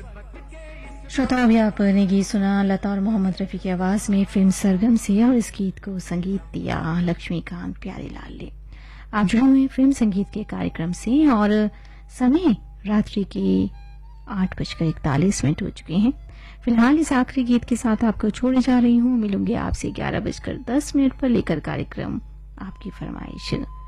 श्रोता, अभी आपने गीत सुना लता और मोहम्मद रफी की आवाज में फिल्म सरगम से, और इस गीत को संगीत दिया लक्ष्मीकांत प्यारेलाल ने। आप जुड़े हुए फिल्म संगीत के कार्यक्रम से, और समय रात्रि के 8:41 हो चुके हैं। फिलहाल इस आखिरी गीत के साथ आपको छोड़े जा रही हूँ। मिलूंगी आपसे 11:10 पर लेकर कार्यक्रम आपकी फरमाइश।